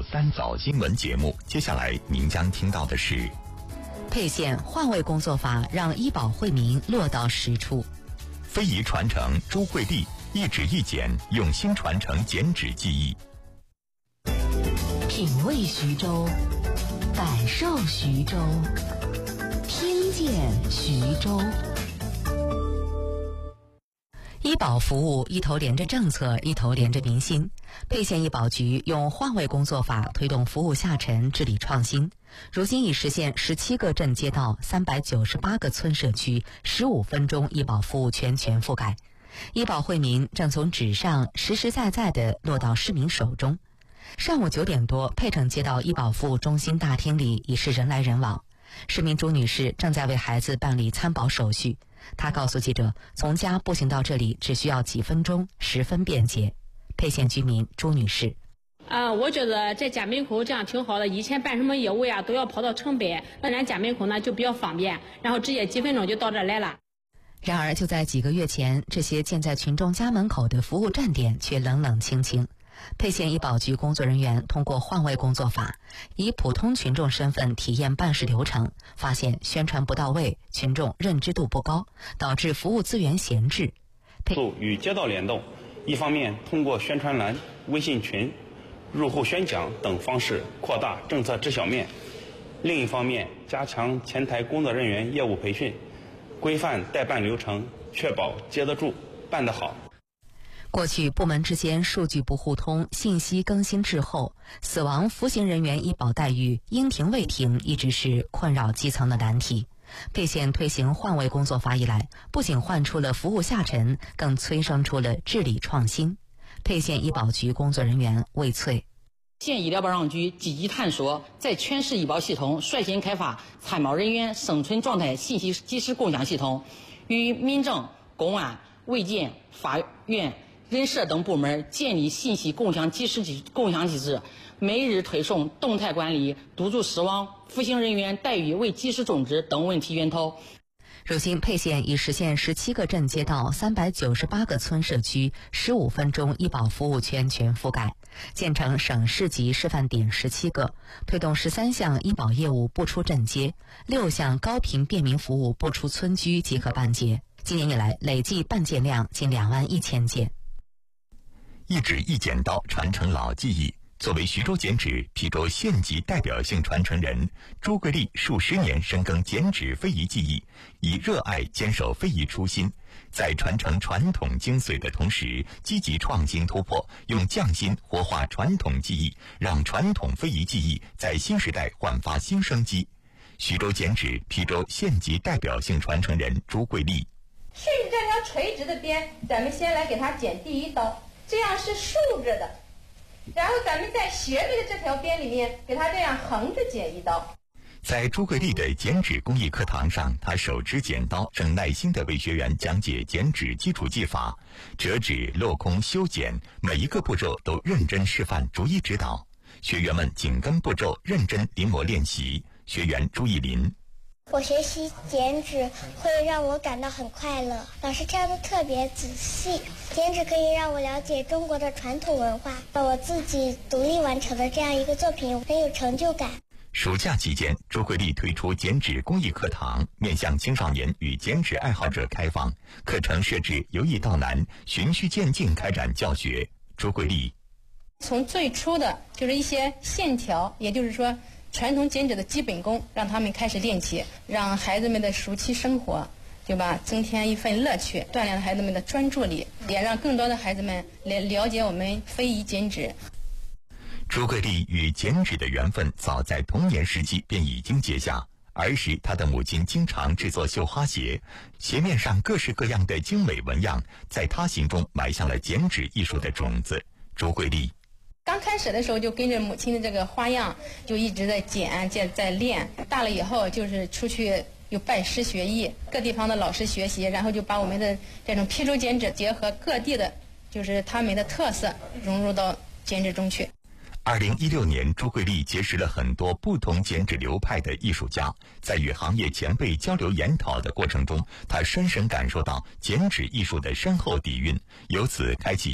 3早新闻节目，接下来您将听到的是： 沛县换位工作法让医保惠民落到实处； 非遗传承朱桂丽一指一剪，用心传承剪纸技艺。 品味徐州，感受徐州，听见徐州。医保服务一头连着政策，一头连着民心。沛县医保局用换位工作法推动服务下沉、治理创新，如今已实现17个镇街道、398个村社区15分钟医保服务全覆盖。医保惠民正从纸上实实在在地落到市民手中。上午9点多，沛城街道医保服务中心大厅里已是人来人往。市民朱女士正在为孩子办理参保手续，她告诉记者，从家步行到这里只需要几分钟，十分便捷。沛县居民朱女士： 我觉得在家门口这样挺好的，以前办什么业务呀都要跑到城北，那咱家门口呢就比较方便，然后直接几分钟就到这儿来了。 然而就在几个月前，这些建在群众家门口的服务站点却冷冷清清。沛县医保局工作人员通过换位工作法，以普通群众身份体验办事流程，发现宣传不到位，群众认知度不高，导致服务资源闲置。 与街道联动，一方面通过宣传栏、微信群、入户宣讲等方式扩大政策知晓面，另一方面加强前台工作人员业务培训，规范代办流程，确保接得住、办得好。 过去部门之间数据不互通，信息更新滞后，死亡服刑人员医保待遇应停未停，一直是困扰基层的难题。沛县推行换位工作法以来，不仅换出了服务下沉，更催生出了治理创新。沛县医保局工作人员魏翠： 县医疗保障局积极探索在全市医保系统率先开发参保人员生存状态信息及时共享系统，与民政、公安、卫健、法院、人社等部门建立信息共享及时共享机制，每日推送动态管理，督促死亡服刑人员待遇未及时终止等问题源头。 如今沛县已实现17个镇街道、398个村社区15分钟医保服务全覆盖，建成省市级示范点17个，推动13项医保业务不出镇街，6项高频便民服务不出村居即可办结。今年以来累计办件量近21000件。 一指一剪刀传承老技艺，作为徐州剪纸邳州县级代表性传承人，朱桂丽数10年深耕剪纸非遗技艺，以热爱坚守非遗初心，在传承传统精髓的同时，积极创新突破，用匠心活化传统技艺，让传统非遗技艺在新时代焕发新生机。徐州剪纸邳州县级代表性传承人朱桂丽： 顺着这条垂直的边，咱们先来给它剪第一刀，这样是竖着的，然后咱们在斜着的这条边里面给它这样横着剪一刀。 在朱桂丽的剪纸工艺课堂上，她手持剪刀，正耐心地为学员讲解剪纸基础技法，折纸、镂空、修剪，每一个步骤都认真示范，逐一指导。学员们紧跟步骤，认真临摹练习。学员朱艺林： 我学习剪纸会让我感到很快乐，老师教的特别仔细，剪纸可以让我了解中国的传统文化，我自己独立完成的这样一个作品很有成就感。 暑假期间，朱桂丽推出剪纸公益课堂，面向青少年与剪纸爱好者开放，课程设置由易到难，循序渐进开展教学。朱桂丽： 从最初的就是一些线条，也就是说传统剪纸的基本功，让他们开始练起，让孩子们的暑期生活，对吧，增添一份乐趣，锻炼孩子们的专注力，也让更多的孩子们来了解我们非遗剪纸。 朱桂丽与剪纸的缘分早在童年时期便已经结下。儿时，她的母亲经常制作绣花鞋，鞋面上各式各样的精美纹样，在她心中埋下了剪纸艺术的种子。朱桂丽： 刚开始的时候就跟着母亲的这个花样，就一直在剪，在练。大了以后就是出去又拜师学艺，各地方的老师学习，然后就把我们的这种邳州剪纸结合各地的就是他们的特色融入到剪纸中去。 2016年，朱桂丽结识了很多不同剪纸流派的艺术家，在与行业前辈交流研讨的过程中，她深深感受到剪纸艺术的深厚底蕴，由此开启